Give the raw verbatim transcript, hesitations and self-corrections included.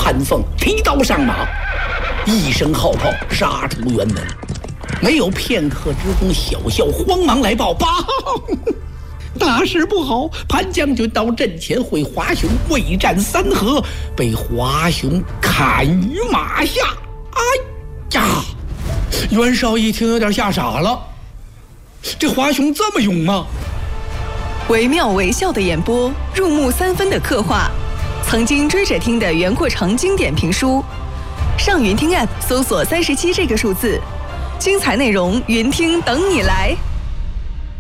潘凤提刀上马，一声号炮杀出辕门。没有片刻之功，小校慌忙来报：报，大事不好！潘将军到阵前会华雄未战三合，被华雄砍于马下。哎呀！袁绍一听有点吓傻了，这华雄这么勇吗？ 惟妙惟肖的演播，入木三分的刻画，曾经追着听的袁阔成经典评书。上云听 App 搜索三十七这个数字，精彩内容云听等你来。